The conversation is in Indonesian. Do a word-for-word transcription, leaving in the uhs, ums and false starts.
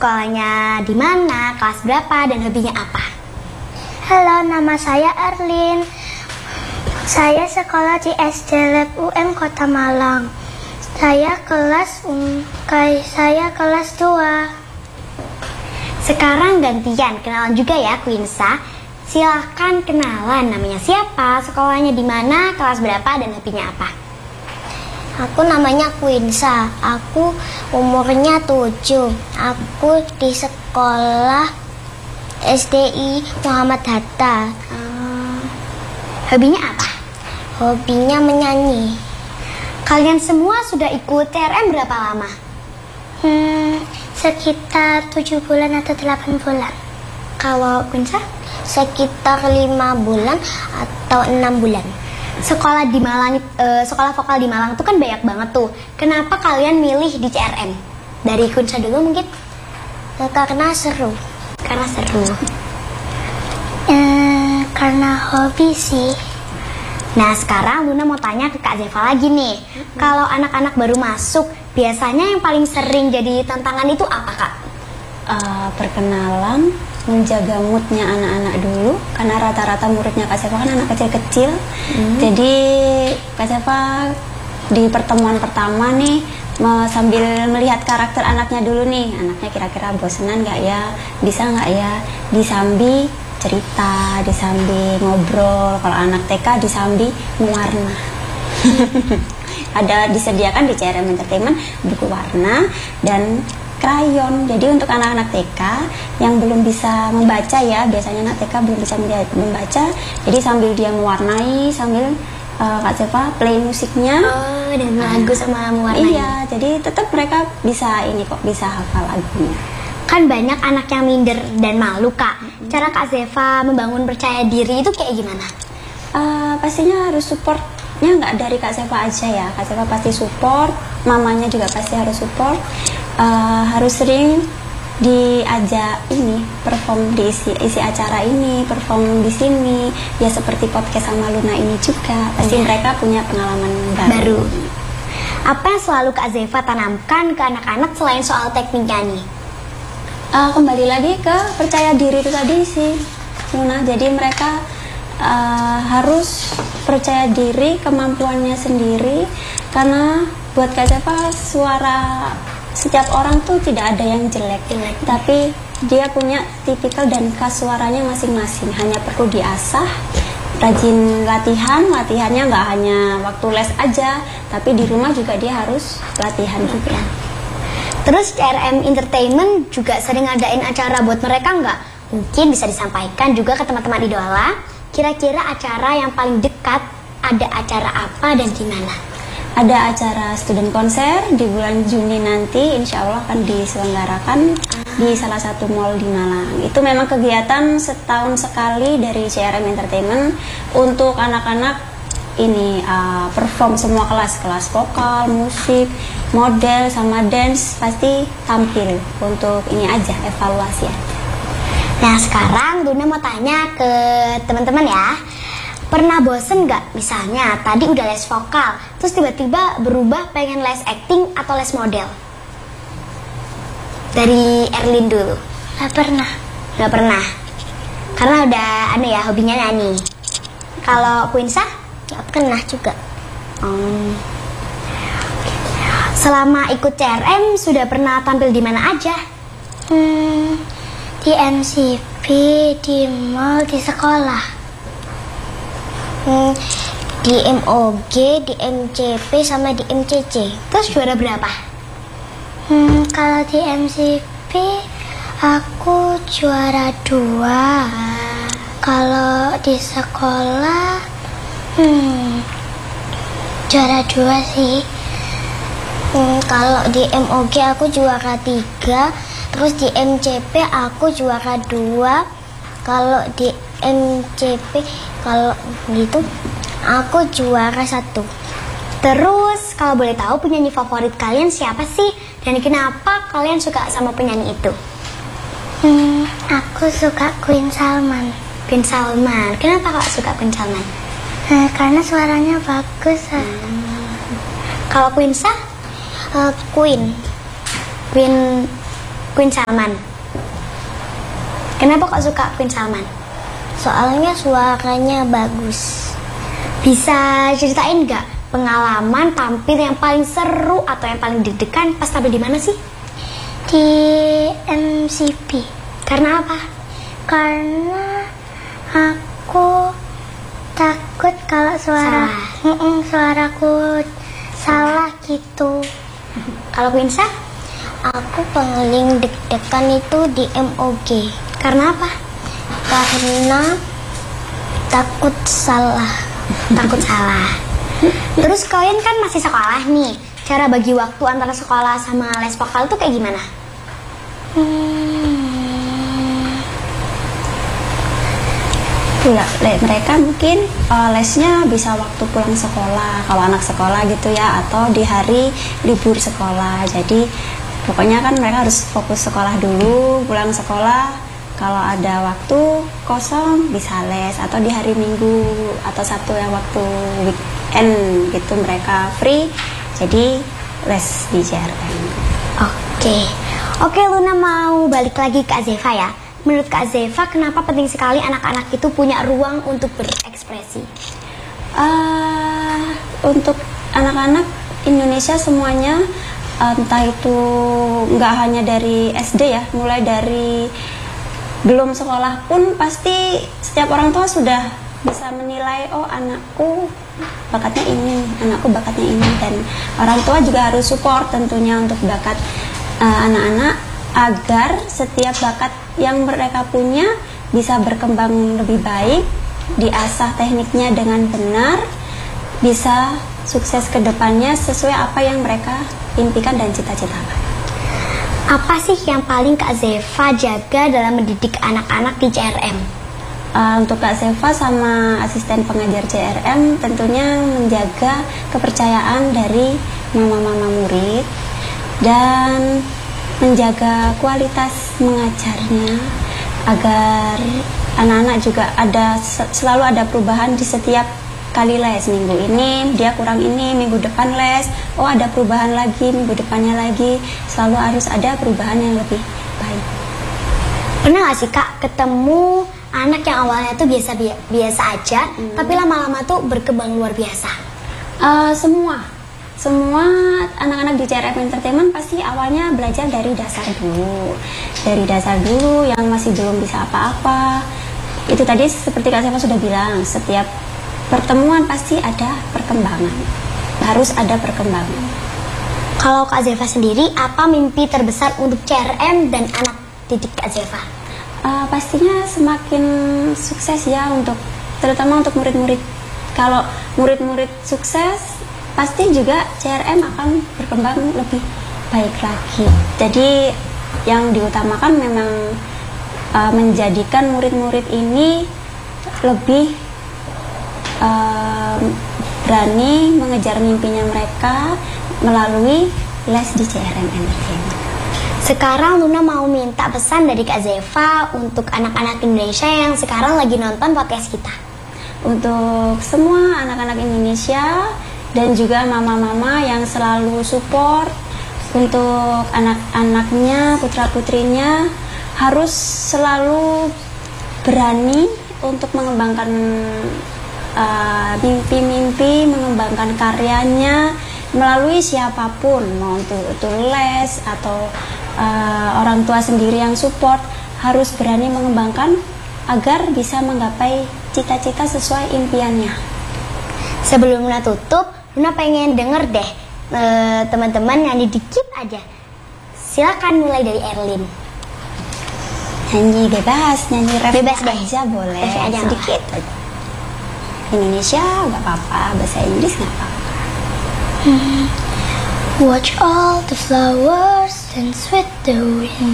sekolahnya di mana, kelas berapa, dan hobinya apa? Halo, nama saya Erlin. Saya sekolah di S D Lab U M Kota Malang. Saya kelas um, kayak saya kelas dua. Sekarang gantian, kenalan juga ya Quinsa. Silahkan kenalan, namanya siapa, sekolahnya di mana, kelas berapa, dan hobinya apa? Aku namanya Quinsa. Aku umurnya tujuh. Aku di sekolah S D I Muhammad Hatta. Uh, hobinya apa? Hobinya menyanyi. Kalian semua sudah ikut C R M berapa lama? Hmm, sekitar tujuh bulan atau delapan bulan. Kalau Quinsa? Sekitar lima bulan atau enam bulan. Sekolah di Malang, uh, sekolah vokal di Malang tuh kan banyak banget tuh. Kenapa kalian milih di C R M? Dari Quinsa dulu mungkin? Karena seru. Karena seru. Eh, karena hobi sih. Nah sekarang Luna mau tanya ke Kak Zeva lagi nih. Mm-hmm. Kalau anak-anak baru masuk, biasanya yang paling sering jadi tantangan itu apa Kak? Uh, perkenalan, menjaga moodnya anak-anak dulu, karena rata-rata muridnya Kak Zeva kan anak kecil-kecil. Hmm. Jadi Kak Zeva di pertemuan pertama nih sambil melihat karakter anaknya dulu nih, anaknya kira-kira bosenan nggak ya, bisa nggak ya, disambi cerita, disambi ngobrol. Kalau anak T K disambi mewarna. Ada disediakan di C R M Entertainment buku warna dan krayon. Jadi untuk anak-anak T K yang belum bisa membaca ya, biasanya anak T K belum bisa membaca, jadi sambil dia mewarnai, sambil uh, Kak Zeva play musiknya. Oh, dan lagu sama mewarnai. Iya, jadi tetap mereka bisa ini kok, bisa hafal lagunya. Kan banyak anak yang minder dan malu Kak. Mm-hmm. Cara Kak Zeva membangun percaya diri itu kayak gimana? Uh, pastinya harus supportnya nggak dari Kak Zeva aja ya. Kak Zeva pasti support, mamanya juga pasti harus support. Uh, harus sering diajak ini perform di isi, isi acara ini, perform di sini ya, seperti podcast sama Luna ini juga. Pasti yeah. mereka punya pengalaman baru. baru. Apa yang selalu Kak Zeva tanamkan ke anak-anak selain soal teknik nyanyi? Uh, kembali lagi ke percaya diri itu tadi sih Luna. Jadi mereka uh, harus percaya diri, kemampuannya sendiri, karena buat Kak Zeva suara setiap orang tuh tidak ada yang jelek, jelek, tapi dia punya tipikal dan khas suaranya masing-masing. Hanya perlu diasah, rajin latihan. Latihannya nggak hanya waktu les aja, tapi di rumah juga dia harus latihan juga. Terus C R M Entertainment juga sering ngadain acara buat mereka nggak? Mungkin bisa disampaikan juga ke teman-teman idola. Kira-kira acara yang paling dekat ada acara apa dan di mana? Ada acara student konser di bulan Juni nanti, insya Allah akan diselenggarakan di salah satu mall di Malang. Itu memang kegiatan setahun sekali dari C R M Entertainment untuk anak-anak ini uh, perform semua kelas, kelas vokal, musik, model, sama dance, pasti tampil untuk ini aja, evaluasi aja. Nah sekarang Luna mau tanya ke teman-teman ya. Pernah bosen nggak? Misalnya tadi udah les vokal, terus tiba-tiba berubah pengen les acting atau les model? Dari Erlin dulu. Nggak pernah. Nggak pernah. Karena udah aneh ya, hobinya nyanyi. Kalau Quinsa? Nggak pernah juga. Hmm. Selama ikut C R M sudah pernah tampil di mana aja? Hmm, di M C V, di mall, di sekolah. Hmm, di M O G, di M C P, sama di M C C. Terus juara berapa? Hmm, kalau di M C P aku juara dua. Kalau di sekolah hmm, juara dua sih. Hmm, kalau di M O G aku juara tiga. Terus di M C P aku juara dua. Kalau di M C P kalau gitu aku juara satu. Terus kalau boleh tahu penyanyi favorit kalian siapa sih? Dan kenapa kalian suka sama penyanyi itu? Hmm, aku suka Queen Salman. Queen Salman. Kenapa kak suka Queen Salman? Hmm, karena suaranya bagus. Hmm. Kalau Queen Sa? Uh, Queen. Queen Queen Salman. Kenapa kok suka Queen Salman? Soalnya suaranya bagus. Bisa ceritain nggak pengalaman tampil yang paling seru atau yang paling deg-degan pas tampil di mana sih? Di M C P. Karena apa? Karena aku takut kalau suara Mm-mm, suaraku salah gitu. Kalau Quinsa? Aku paling deg-degan itu di M O G. Karena apa? Karena takut salah. Takut salah. Terus kalian kan masih sekolah nih. Cara bagi waktu antara sekolah sama les vokal tuh kayak gimana? Hmm. Ya, le- mereka mungkin uh, lesnya bisa waktu pulang sekolah kalau anak sekolah gitu ya, atau di hari libur sekolah. Jadi pokoknya kan mereka harus fokus sekolah dulu, pulang sekolah. Kalau ada waktu kosong bisa les, atau di hari Minggu atau Sabtu yang waktu weekend gitu mereka free, jadi les di J R M. Oke. Oke, Luna mau balik lagi ke Azefa ya. Menurut Kak Azefa, kenapa penting sekali anak-anak itu punya ruang untuk berekspresi? Uh, untuk anak-anak Indonesia semuanya, entah itu nggak hanya dari S D ya, mulai dari belum sekolah pun pasti setiap orang tua sudah bisa menilai, oh anakku bakatnya ini, anakku bakatnya ini, dan orang tua juga harus support tentunya untuk bakat uh, anak-anak agar setiap bakat yang mereka punya bisa berkembang lebih baik, diasah tekniknya dengan benar, bisa sukses ke depannya sesuai apa yang mereka impikan dan cita-citakan. Apa sih yang paling Kak Zefa jaga dalam mendidik anak-anak di J R M? Uh, untuk Kak Zefa sama asisten pengajar J R M tentunya menjaga kepercayaan dari mama-mama murid dan menjaga kualitas mengajarnya agar anak-anak juga ada selalu ada perubahan di setiap kali les. Minggu ini dia kurang ini, minggu depan les, oh ada perubahan lagi, minggu depannya lagi, selalu harus ada perubahan yang lebih baik. Pernah gak sih Kak ketemu anak yang awalnya tuh biasa biasa aja, hmm. tapi lama-lama tuh berkembang luar biasa? Uh, semua semua anak-anak di J R M Entertainment pasti awalnya belajar dari dasar dulu, dari dasar dulu yang masih belum bisa apa-apa. Itu tadi seperti Kak Zefa sudah bilang, setiap pertemuan pasti ada perkembangan, harus ada perkembangan. Kalau Kak Zefa sendiri, apa mimpi terbesar untuk J R M dan anak didik Kak Zefa? Uh, pastinya semakin sukses ya, untuk terutama untuk murid-murid. Kalau murid-murid sukses, pasti juga J R M akan berkembang lebih baik lagi. Jadi yang diutamakan memang uh, menjadikan murid-murid ini lebih uh, berani mengejar mimpinya mereka melalui les di J R M Entertainment. Sekarang Luna mau minta pesan dari Kak Zefa untuk anak-anak Indonesia yang sekarang lagi nonton podcast kita. Untuk semua anak-anak Indonesia dan juga mama-mama yang selalu support untuk anak-anaknya, putra-putrinya, harus selalu berani untuk mengembangkan uh, mimpi-mimpi, mengembangkan karyanya melalui siapapun, mau itu, itu les atau uh, orang tua sendiri yang support, harus berani mengembangkan agar bisa menggapai cita-cita sesuai impiannya. Sebelum Luna tutup, Luna pengen denger deh e, teman-teman nyanyi dikit aja. Silakan mulai dari Erlin. Nyanyi bebas, nyanyi rap bebas deh aja boleh, ref aja sedikit. Indonesia nggak apa-apa, bahasa Inggris nggak apa-apa. Watch all the flowers dance with the wind.